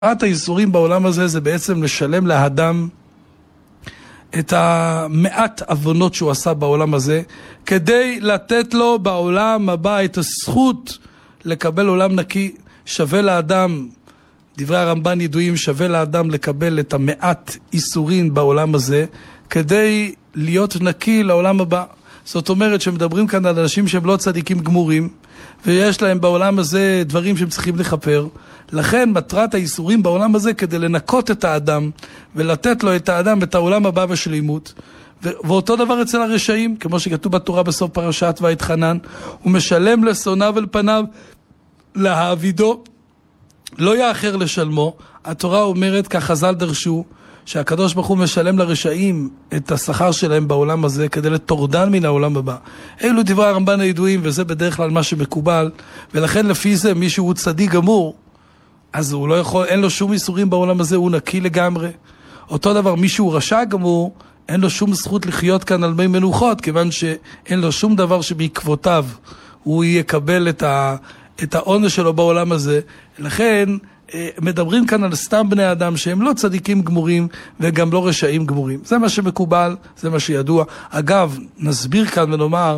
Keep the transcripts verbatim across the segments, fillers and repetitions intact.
מטרת האיסורים בעולם הזה זה בעצם לשלם לאדם את המעט עוונות שהוא עשה בעולם הזה, כדי לתת לו בעולם הבא את הזכות לקבל עולם נקי. שווה לאדם, דברי הרמב"ן ידועים, שווה לאדם לקבל את המעט איסורים בעולם הזה, כדי להיות נקי לעולם הבא. זאת אומרת שמדברים כאן על אנשים שהם לא צדיקים גמורים, ויש להם בעולם הזה דברים שהם צריכים לכפר. לכן מטרת האיסורים בעולם הזה כדי לנקות את האדם, ולתת לו את האדם את העולם הבא ושלימות. ו- ואותו דבר אצל הרשעים, כמו שכתוב בתורה בסוף פרשת ויתחנן, הוא משלם לשונאיו אל פניו, להעבידו, לא יאחר לשלמו. התורה אומרת, כך חז"ל דרשו, שהקדוש ברוך הוא משלם לרשעים את השכר שלהם בעולם הזה כדי לטורדן מן העולם הבא. אלו דברי הרמב"ן הידועים, וזה בדרך כלל מה שמקובל, ולכן לפי זה מי שהוא צדיק גמור, אז הוא לא יכול, אין לו שום איסורים בעולם הזה, הוא נקי לגמרי. אותו דבר, מי שהוא רשע גמור, אין לו שום זכות לחיות כאן על מי מנוחות, כיוון שאין לו שום דבר שבעקבותיו הוא יקבל את, ה, את העונש שלו בעולם הזה. לכן מדברים כאן על סתם בני אדם שהם לא צדיקים גמורים וגם לא רשעים גמורים. זה מה שמקובל, זה מה שידוע. אגב, נסביר כאן ונאמר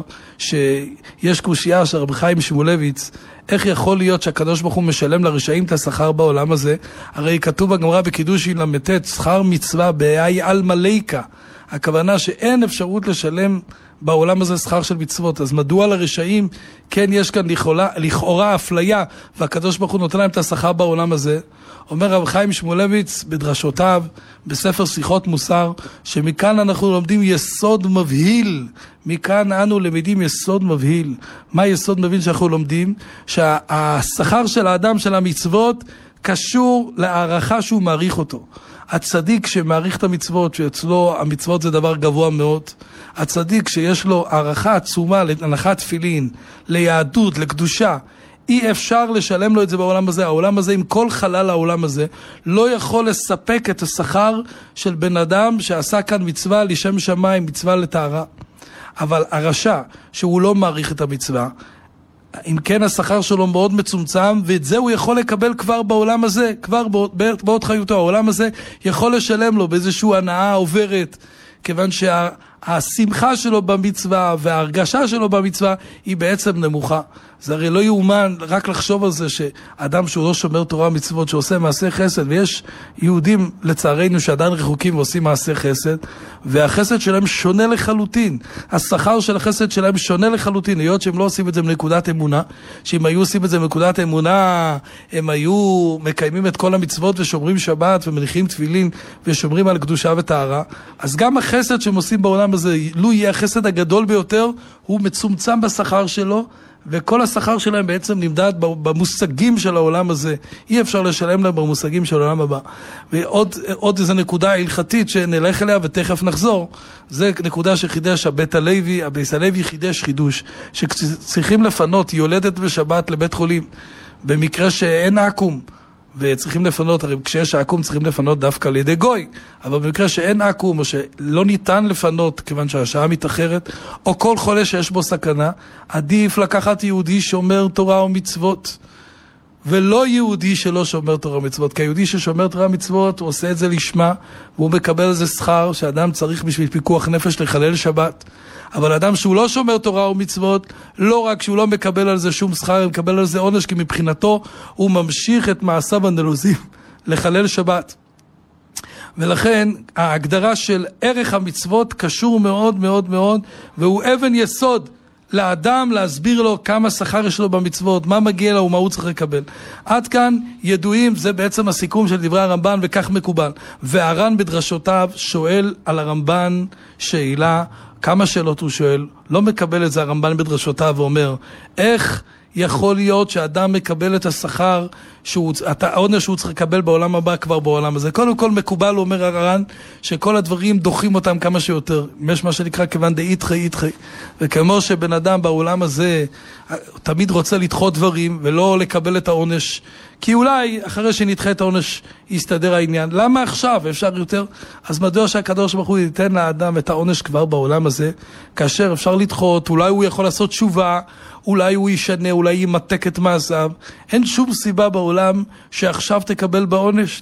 שיש קושייה של רבי חיים שמואלביץ, איך יכול להיות שהקדוש ברוך הוא משלם לרשעים את השכר בעולם הזה? הרי כתוב בגמרא בקידושין למתת, שכר מצווה בהאי על מלאיקה. הכוונה שאין אפשרות לשלם בעולם הזה שכר של מצוות. אז מדוע לרשעים כן יש כאן לכאורה, לכאורה אפליה, והקדוש ברוך הוא נותן להם את השכר בעולם הזה? אומר רב חיים שמואלביץ בדרשותיו, בספר שיחות מוסר, שמכאן אנחנו לומדים יסוד מבהיל. מכאן אנו למדים יסוד מבהיל. מה יסוד מבהיל שאנחנו לומדים? שהשכר של האדם של המצוות קשור להערכה שהוא מעריך אותו. הצדיק שמעריך את המצוות, שאצלו המצוות זה דבר גבוה מאוד, הצדיק שיש לו הערכה עצומה להנחת תפילין, ליהדות, לקדושה, אי אפשר לשלם לו את זה בעולם הזה. העולם הזה, עם כל חלל העולם הזה, לא יכול לספק את השכר של בן אדם שעשה כאן מצווה לשם שמיים, מצווה לטהרה. אבל הרשע, שהוא לא מעריך את המצווה, אם כן השכר שלו מאוד מצומצם, ואת זה הוא יכול לקבל כבר בעולם הזה, כבר בעוד חיותו. העולם הזה יכול לשלם לו באיזושהי הנאה עוברת, כיוון שהשמחה שלו במצווה וההרגשה שלו במצווה היא בעצם נמוכה. זה הרי לא יאומן רק לחשוב על זה שאדם שהוא לא שומר תורה ומצוות, שעושה מעשה חסד, ויש יהודים לצערנו שעדיין רחוקים ועושים מעשה חסד, והחסד שלהם שונה לחלוטין. השכר של החסד שלהם שונה לחלוטין, היות שהם לא עושים את זה מנקודת אמונה, שאם היו עושים את זה מנקודת אמונה, הם היו מקיימים את כל המצוות ושומרים שבת ומניחים תפילין ושומרים על קדושה וטהרה. אז גם החסד שהם עושים בעולם הזה, לו יהיה החסד הגדול ביותר, הוא מצומצם בשכר שלו, וכל השכר שלהם בעצם נמדד במושגים של העולם הזה. אי אפשר לשלם להם במושגים של העולם הבא. ועוד עוד איזו נקודה הלכתית שנלך אליה ותכף נחזור, זה נקודה שחידש הבית הלוי, הבית הלוי חידש חידוש, שצריכים לפנות יולדת בשבת לבית חולים, במקרה שאין עקום, וצריכים לפנות, הרי כשיש עקום צריכים לפנות דווקא על ידי גוי, אבל במקרה שאין עקום או שלא ניתן לפנות כיוון שהשעה מתאחרת, או כל חולה שיש בו סכנה, עדיף לקחת יהודי שומר תורה ומצוות, ולא יהודי שלא שומר תורה ומצוות. כי היהודי ששומר תורה ומצוות הוא עושה את זה לשמה, והוא מקבל איזה שכר שאדם צריך בשביל פיקוח נפש לחלל שבת. אבל אדם שהוא לא שומר תורה ומצוות, לא רק שהוא לא מקבל על זה שום שכר, הוא מקבל על זה עונש, כי מבחינתו הוא ממשיך את מעשיו הנלוזים לחלל שבת. ולכן ההגדרה של ערך המצוות קשור מאוד מאוד מאוד, והוא אבן יסוד לאדם להסביר לו כמה שכר יש לו במצוות, מה מגיע לו ומה הוא צריך לקבל. עד כאן ידועים, זה בעצם הסיכום של דברי הרמב"ן, וכך מקובל. והר"ן בדרשותיו שואל על הרמב"ן שאלה, כמה שאלות הוא שואל, לא מקבל את זה הרמב"ן בדרשותיו ואומר, איך יכול להיות שאדם מקבל את השכר, את העונש שהוא צריך לקבל בעולם הבא כבר בעולם הזה? קודם כל מקובל, אומר הר"ן, שכל הדברים דוחים אותם כמה שיותר. יש מה שנקרא כיוון דאיתחי איתחי. וכמו שבן אדם בעולם הזה תמיד רוצה לדחות דברים ולא לקבל את העונש, כי אולי אחרי שנדחה את העונש יסתדר העניין. למה עכשיו? אפשר יותר? אז מדוע שהקדוש ברוך הוא ייתן לאדם את העונש כבר בעולם הזה, כאשר אפשר לדחות, אולי הוא יכול לעשות תשובה, אולי הוא ישנה, אולי ימתק את מעשיו. אין שום סיבה בעולם בעולם שעכשיו תקבל בעונש?